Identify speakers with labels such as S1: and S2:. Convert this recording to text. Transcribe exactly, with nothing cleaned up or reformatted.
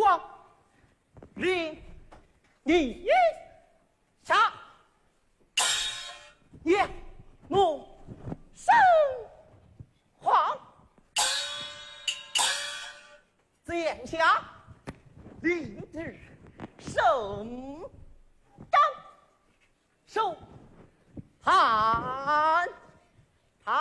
S1: 王，令你下也怒生皇，殿下令旨圣章，受判。